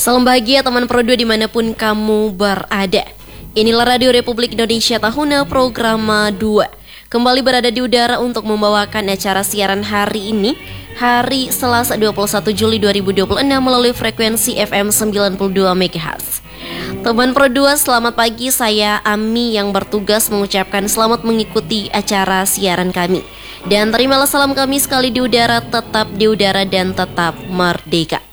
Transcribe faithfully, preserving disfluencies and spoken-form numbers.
Salam bahagia teman Pro dua dimanapun kamu berada. Inilah Radio Republik Indonesia Tahuna Programa dua. Kembali berada di udara untuk membawakan acara siaran hari ini, hari Selasa dua puluh satu Juli dua ribu dua puluh enam melalui frekuensi F M sembilan puluh dua megahertz. Teman Pro dua, selamat pagi. Saya Ami yang bertugas mengucapkan selamat mengikuti acara siaran kami. Dan terimalah salam kami sekali di udara, tetap di udara dan tetap merdeka.